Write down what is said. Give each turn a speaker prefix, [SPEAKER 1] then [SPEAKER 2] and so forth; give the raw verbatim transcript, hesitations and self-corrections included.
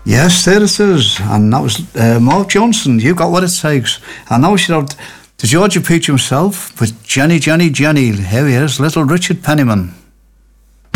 [SPEAKER 1] Yes, there it is. And that was uh, Mark Johnson, You Got What It Takes. And now we should have to Georgia Peach himself with Jenny, Jenny, Jenny. Here he is, little Richard Penniman.